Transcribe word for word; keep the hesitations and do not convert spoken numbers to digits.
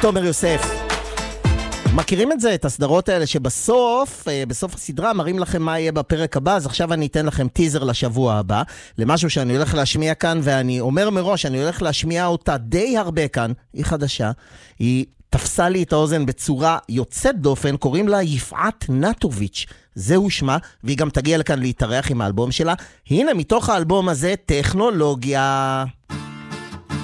תומר יוסף. מכירים את זה, את הסדרות האלה שבסוף, בסוף הסדרה מראים לכם מה יהיה בפרק הבא, אז עכשיו אני אתן לכם טיזר לשבוע הבא, למשהו שאני הולך להשמיע כאן, ואני אומר מראש, אני הולך להשמיע אותה די הרבה כאן, היא חדשה, היא תפסה לי את האוזן בצורה יוצאת דופן, קוראים לה יפעת נטוביץ', זהו שמה, והיא גם תגיע לכאן להתארח עם האלבום שלה. הנה מתוך האלבום הזה, טכנולוגיה.